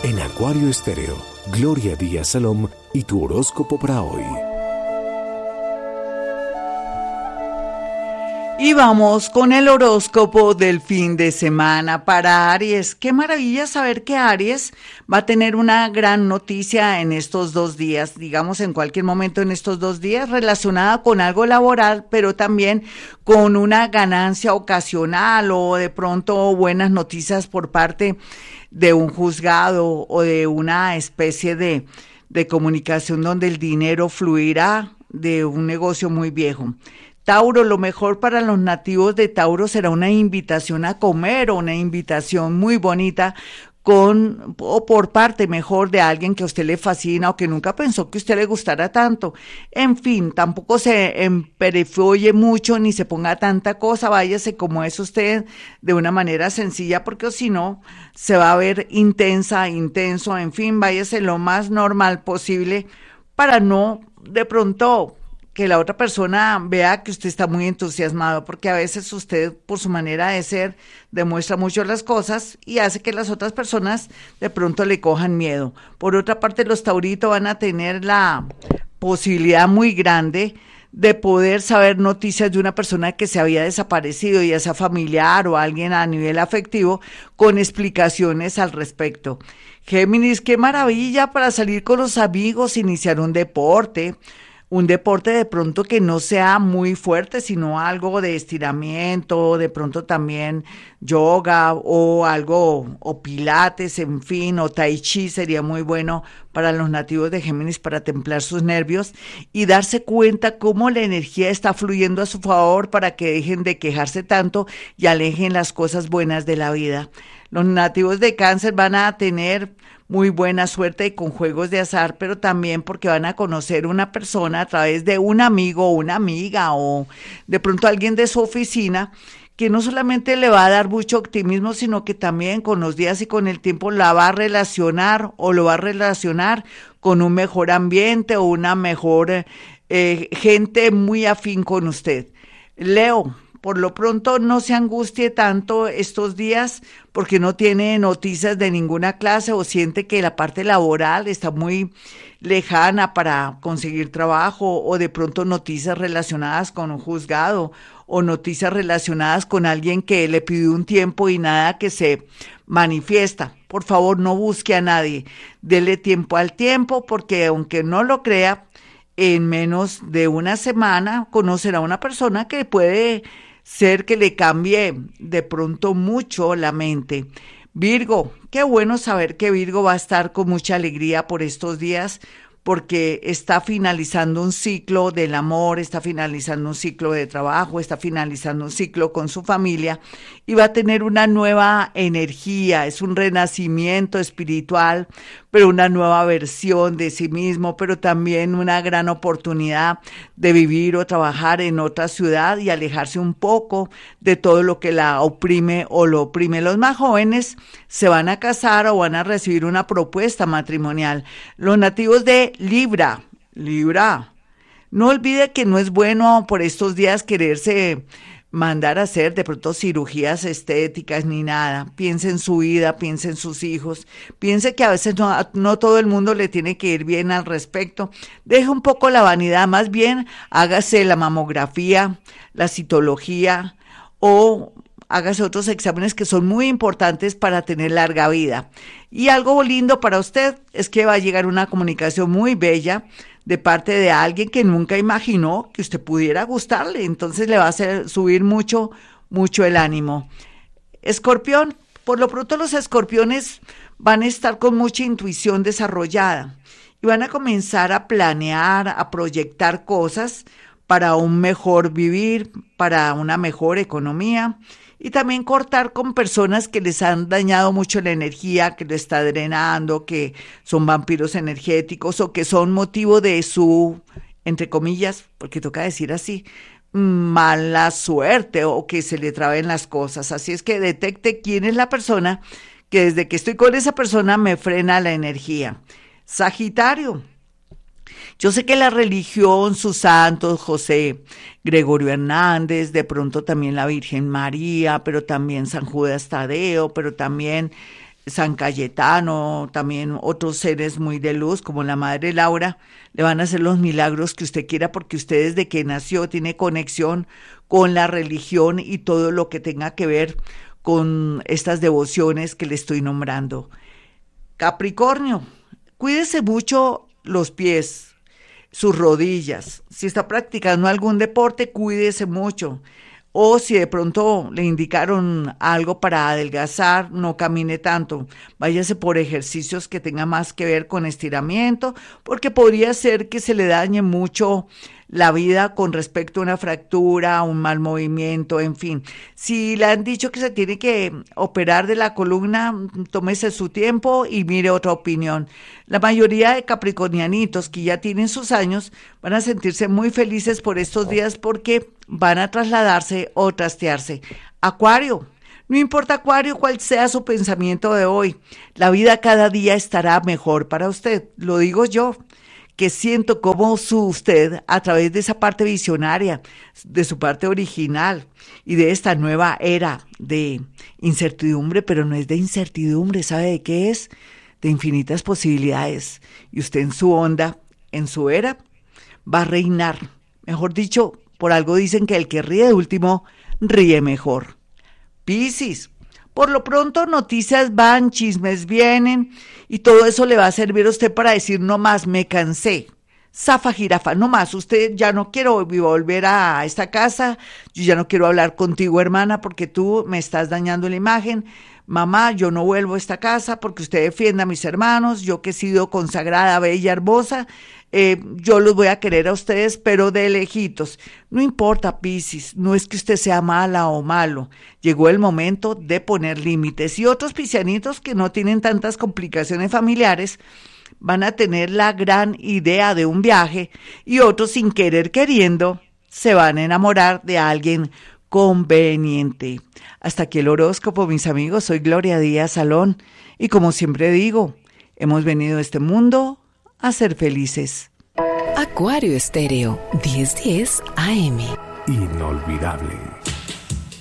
En Acuario Estéreo, Gloria Díaz Salom y tu horóscopo para hoy. Y vamos con el horóscopo del fin de semana para Aries. Qué maravilla saber que Aries va a tener una gran noticia en estos 2 días, digamos en cualquier momento en estos 2 días, relacionada con algo laboral, pero también con una ganancia ocasional o de pronto buenas noticias por parte de un juzgado o de una especie de comunicación donde el dinero fluirá de un negocio muy viejo. Tauro, lo mejor para los nativos de Tauro será una invitación a comer o una invitación muy bonita o por parte mejor de alguien que a usted le fascina o que nunca pensó que a usted le gustara tanto. En fin, tampoco se emperifolle mucho ni se ponga tanta cosa, váyase como es usted de una manera sencilla porque si no se va a ver intenso, en fin, váyase lo más normal posible para no de pronto que la otra persona vea que usted está muy entusiasmado, porque a veces usted, por su manera de ser, demuestra mucho las cosas y hace que las otras personas de pronto le cojan miedo. Por otra parte, los tauritos van a tener la posibilidad muy grande de poder saber noticias de una persona que se había desaparecido, ya sea familiar o alguien a nivel afectivo, con explicaciones al respecto. Géminis, qué maravilla para salir con los amigos, iniciar un deporte de pronto que no sea muy fuerte, sino algo de estiramiento, de pronto también yoga o algo, o pilates, en fin, o tai chi sería muy bueno para los nativos de Géminis para templar sus nervios y darse cuenta cómo la energía está fluyendo a su favor para que dejen de quejarse tanto y alejen las cosas buenas de la vida. Los nativos de Cáncer van a tener muy buena suerte con juegos de azar, pero también porque van a conocer una persona a través de un amigo o una amiga o de pronto alguien de su oficina que no solamente le va a dar mucho optimismo, sino que también con los días y con el tiempo la va a relacionar o lo va a relacionar con un mejor ambiente o una mejor gente muy afín con usted. Leo, por lo pronto no se angustie tanto estos días porque no tiene noticias de ninguna clase o siente que la parte laboral está muy lejana para conseguir trabajo o de pronto noticias relacionadas con un juzgado o noticias relacionadas con alguien que le pidió un tiempo y nada que se manifiesta. Por favor, no busque a nadie, dele tiempo al tiempo porque aunque no lo crea, en menos de una semana conocerá a una persona que puede ser que le cambie de pronto mucho la mente. Virgo, qué bueno saber que Virgo va a estar con mucha alegría por estos días porque está finalizando un ciclo del amor, está finalizando un ciclo de trabajo, está finalizando un ciclo con su familia y va a tener una nueva energía, es un renacimiento espiritual, pero una nueva versión de sí mismo, pero también una gran oportunidad de vivir o trabajar en otra ciudad y alejarse un poco de todo lo que la oprime o lo oprime. Los más jóvenes se van a casar o van a recibir una propuesta matrimonial. Los nativos de Libra, no olvide que no es bueno por estos días quererse mandar a hacer de pronto cirugías estéticas ni nada. Piense en su vida, piense en sus hijos, piense que a veces no todo el mundo le tiene que ir bien al respecto. Deje un poco la vanidad, más bien hágase la mamografía, la citología o hágase otros exámenes que son muy importantes para tener larga vida. Y algo lindo para usted es que va a llegar una comunicación muy bella de parte de alguien que nunca imaginó que usted pudiera gustarle. Entonces le va a hacer subir mucho el ánimo. Escorpión, por lo pronto los escorpiones van a estar con mucha intuición desarrollada y van a comenzar a planear, a proyectar cosas para un mejor vivir, para una mejor economía. Y también cortar con personas que les han dañado mucho la energía, que lo está drenando, que son vampiros energéticos o que son motivo de su, entre comillas, porque toca decir así, mala suerte o que se le traben las cosas. Así es que detecte quién es la persona que desde que estoy con esa persona me frena la energía. Sagitario. Yo sé que la religión, sus santos, José Gregorio Hernández, de pronto también la Virgen María, pero también San Judas Tadeo, pero también San Cayetano, también otros seres muy de luz, como la Madre Laura, le van a hacer los milagros que usted quiera, porque usted desde que nació tiene conexión con la religión y todo lo que tenga que ver con estas devociones que le estoy nombrando. Capricornio, cuídese mucho los pies, sus rodillas. Si está practicando algún deporte, cuídese mucho. O si de pronto le indicaron algo para adelgazar, no camine tanto. Váyase por ejercicios que tengan más que ver con estiramiento, porque podría ser que se le dañe mucho la vida con respecto a una fractura, a un mal movimiento, en fin. Si le han dicho que se tiene que operar de la columna, tómese su tiempo y mire otra opinión. La mayoría de capricornianitos que ya tienen sus años van a sentirse muy felices por estos días porque van a trasladarse o trastearse. Acuario. No importa, Acuario, cuál sea su pensamiento de hoy, la vida cada día estará mejor para usted. Lo digo yo, que siento como usted, a través de esa parte visionaria, de su parte original y de esta nueva era de incertidumbre, pero no es de incertidumbre, ¿sabe de qué es? De infinitas posibilidades. Y usted en su onda, en su era, va a reinar. Mejor dicho, por algo dicen que el que ríe de último, ríe mejor. Piscis. Por lo pronto, noticias van, chismes vienen, y todo eso le va a servir a usted para decir, no más, me cansé. Zafa jirafa, no más, usted ya no quiero volver a esta casa, yo ya no quiero hablar contigo, hermana, porque tú me estás dañando la imagen. Mamá, yo no vuelvo a esta casa porque usted defienda a mis hermanos, yo que he sido consagrada, bella, hermosa, yo los voy a querer a ustedes, pero de lejitos. No importa, Piscis, no es que usted sea mala o malo, llegó el momento de poner límites. Y otros piscianitos que no tienen tantas complicaciones familiares van a tener la gran idea de un viaje, y otros sin querer queriendo se van a enamorar de alguien conveniente. Hasta aquí el horóscopo, mis amigos. Soy Gloria Díaz Salón y como siempre digo, hemos venido a este mundo a ser felices. Acuario Estéreo, 1010 AM. Inolvidable.